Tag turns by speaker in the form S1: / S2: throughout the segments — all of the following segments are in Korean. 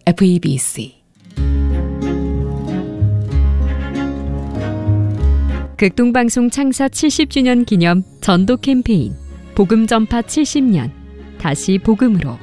S1: FEBC
S2: 극동방송 창사 70주년 기념 전도 캠페인 복음 전파 70년 다시 복음으로.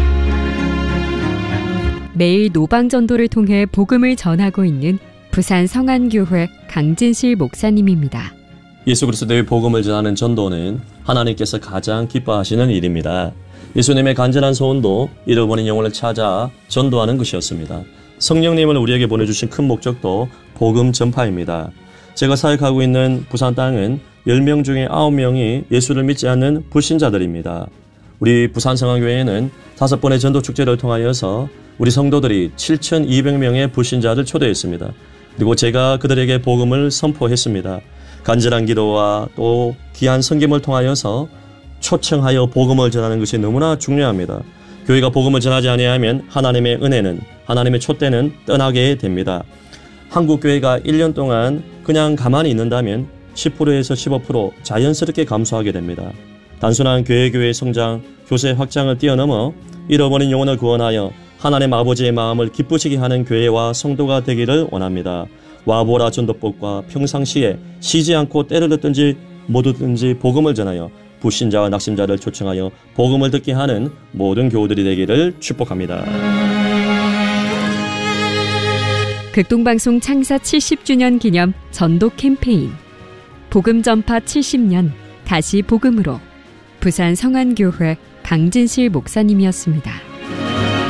S2: 매일 노방 전도를 통해 복음을 전하고 있는 부산 성안교회 강진실 목사님입니다.
S3: 예수 그리스도의 복음을 전하는 전도는 하나님께서 가장 기뻐하시는 일입니다. 예수님의 간절한 소원도 잃어버린 영혼을 찾아 전도하는 것이었습니다. 성령님을 우리에게 보내주신 큰 목적도 복음 전파입니다. 제가 사역하고 있는 부산 땅은 10명 중에 9명이 예수를 믿지 않는 불신자들입니다. 우리 부산성안교회에는 5번의 전도축제를 통하여서 우리 성도들이 7,200명의 불신자를 초대했습니다. 그리고 제가 그들에게 복음을 선포했습니다. 간절한 기도와 또 귀한 섬김을 통하여서 초청하여 복음을 전하는 것이 너무나 중요합니다. 교회가 복음을 전하지 아니하면 하나님의 은혜는, 하나님의 촛대는 떠나게 됩니다. 한국교회가 1년 동안 그냥 가만히 있는다면 10%에서 15% 자연스럽게 감소하게 됩니다. 단순한 교회의 성장, 교세 확장을 뛰어넘어 잃어버린 영혼을 구원하여 하나님 아버지의 마음을 기쁘시게 하는 교회와 성도가 되기를 원합니다. 와보라 전도법과 평상시에 쉬지 않고 때를 듣든지 못 듣든지 복음을 전하여 불신자와 낙심자를 초청하여 복음을 듣게 하는 모든 교우들이 되기를 축복합니다.
S2: 극동방송 창사 70주년 기념 전도 캠페인 복음 전파 70년 다시 복음으로. 부산 성안교회 강진실 목사님이었습니다.